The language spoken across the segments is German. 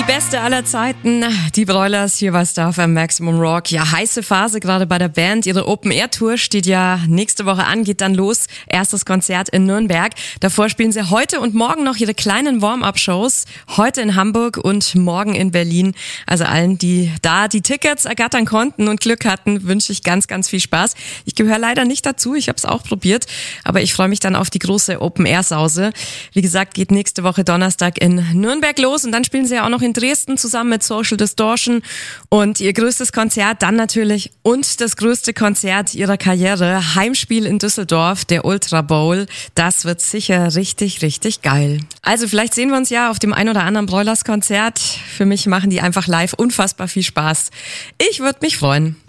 Beste aller Zeiten, die Broilers, hier bei Star FM Maximum Rock. Ja, heiße Phase gerade bei der Band. Ihre Open-Air-Tour steht ja nächste Woche an, geht dann los. Erstes Konzert in Nürnberg. Davor spielen sie heute und morgen noch ihre kleinen Warm-Up-Shows. Heute in Hamburg und morgen in Berlin. Also allen, die da die Tickets ergattern konnten und Glück hatten, wünsche ich ganz, ganz viel Spaß. Ich gehöre leider nicht dazu, ich habe es auch probiert, aber ich freue mich dann auf die große Open-Air-Sause. Wie gesagt, geht nächste Woche Donnerstag in Nürnberg los und dann spielen sie ja auch noch in Dresden zusammen mit Social Distortion und ihr größtes Konzert dann natürlich und das größte Konzert ihrer Karriere, Heimspiel in Düsseldorf, der Ultra Bowl. Das wird sicher richtig, richtig geil. Also vielleicht sehen wir uns ja auf dem ein oder anderen Broilers Konzert. Für mich machen die einfach live unfassbar viel Spaß. Ich würde mich freuen.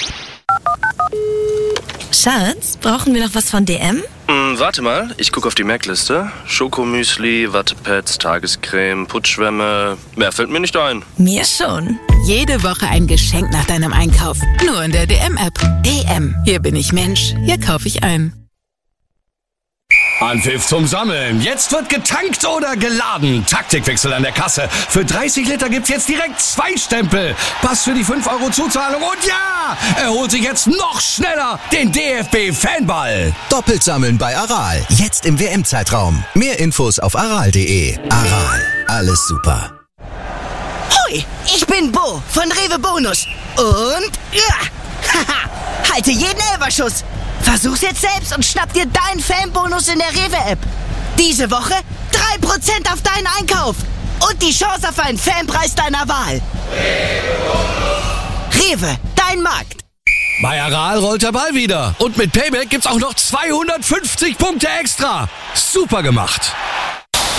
Schatz, brauchen wir noch was von DM? Warte mal, ich gucke auf die Merkliste. Schokomüsli, Wattepads, Tagescreme, Putzschwämme. Mehr fällt mir nicht ein. Mir schon. Jede Woche ein Geschenk nach deinem Einkauf. Nur in der DM-App. DM. Hier bin ich Mensch. Hier kaufe ich ein. Anpfiff zum Sammeln. Jetzt wird getankt oder geladen. Taktikwechsel an der Kasse. Für 30 Liter gibt's jetzt direkt 2 Stempel. Pass für die 5 € Zuzahlung. Und ja, er holt sich jetzt noch schneller den DFB-Fanball. Doppelt sammeln bei Aral. Jetzt im WM-Zeitraum. Mehr Infos auf aral.de. Aral. Alles super. Hoi, ich bin Bo von Rewe Bonus. Und haha, halte jeden Elferschuss. Versuch's jetzt selbst und schnapp dir deinen Fanbonus in der Rewe-App. Diese Woche 3% auf deinen Einkauf und die Chance auf einen Fanpreis deiner Wahl. Rewe, dein Markt. Bei Aral rollt der Ball wieder. Und mit Payback gibt's auch noch 250 Punkte extra. Super gemacht.